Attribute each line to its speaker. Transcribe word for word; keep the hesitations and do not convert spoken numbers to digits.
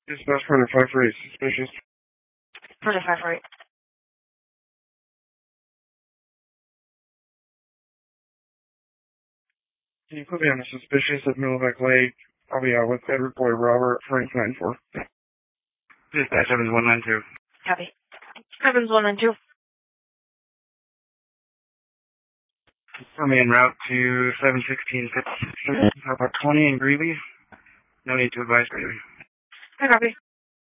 Speaker 1: Dispatch Predator five four eight, suspicious.
Speaker 2: Predator five four eight.
Speaker 1: Can you put me on the suspicious at Millback Lake? I'll be out with Edward Boy Robert, Frank nine four.
Speaker 3: Dispatch Evans one nine two.
Speaker 2: Copy. Evans one nine two.
Speaker 3: For me en route to seven sixteen How about twenty in Greeley? No need to advise Greeley.
Speaker 2: I copy.